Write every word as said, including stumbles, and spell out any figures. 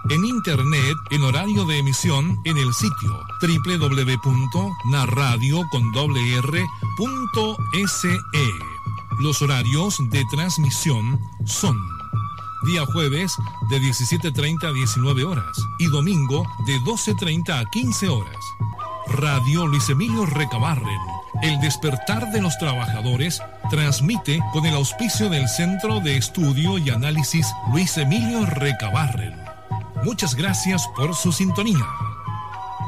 En internet, en horario de emisión, en el sitio doble u doble u doble u punto narradio con doble r punto s e. Los horarios de transmisión son día jueves de diecisiete treinta a diecinueve horas y domingo de doce treinta a quince horas. Radio Luis Emilio Recabarren, el despertar de los trabajadores, transmite con el auspicio del Centro de Estudio y Análisis Luis Emilio Recabarren. Muchas gracias por su sintonía.